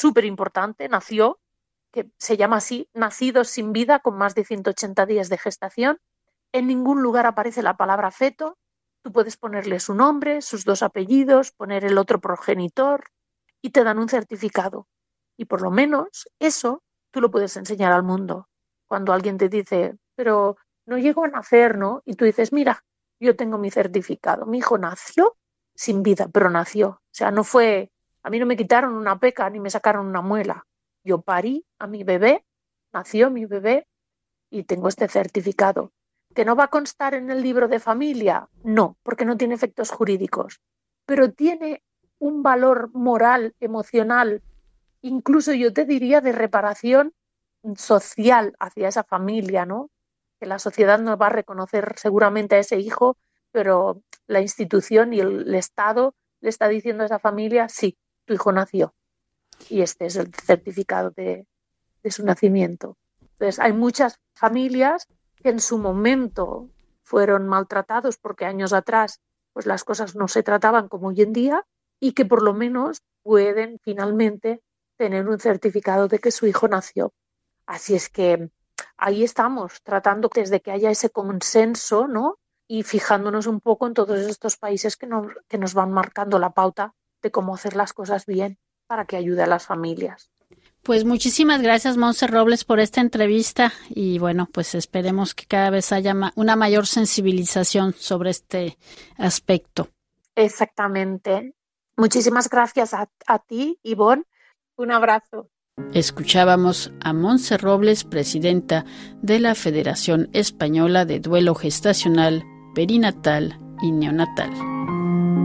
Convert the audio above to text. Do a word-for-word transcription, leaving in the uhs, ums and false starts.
súper importante, nació, que se llama así, nacidos sin vida con más de ciento ochenta días de gestación. En ningún lugar aparece la palabra feto. Tú puedes ponerle su nombre, sus dos apellidos, poner el otro progenitor y te dan un certificado. Y por lo menos eso tú lo puedes enseñar al mundo. Cuando alguien te dice, pero no llegó a nacer, ¿no? Y tú dices, mira, yo tengo mi certificado. Mi hijo nació sin vida, pero nació. O sea, no fue, a mí no me quitaron una peca ni me sacaron una muela. Yo parí a mi bebé, nació mi bebé y tengo este certificado. ¿Que no va a constar en el libro de familia? No, porque no tiene efectos jurídicos, pero tiene un valor moral, emocional, incluso yo te diría de reparación social hacia esa familia, ¿no? Que la sociedad no va a reconocer seguramente a ese hijo, pero la institución y el, el Estado le está diciendo a esa familia, sí, tu hijo nació. Y este es el certificado de, de su nacimiento. Entonces, hay muchas familias que en su momento fueron maltratados porque años atrás pues las cosas no se trataban como hoy en día y que por lo menos pueden finalmente tener un certificado de que su hijo nació. Así es que ahí estamos, tratando desde que haya ese consenso, ¿no? Y fijándonos un poco en todos estos países que nos, que nos van marcando la pauta de cómo hacer las cosas bien para que ayude a las familias. Pues muchísimas gracias, Montse Robles, por esta entrevista y bueno, pues esperemos que cada vez haya ma- una mayor sensibilización sobre este aspecto. Exactamente. Muchísimas gracias a, a ti, Ivonne. Un abrazo. Escuchábamos a Montse Robles, presidenta de la Federación Española de Duelo Gestacional, Perinatal y Neonatal.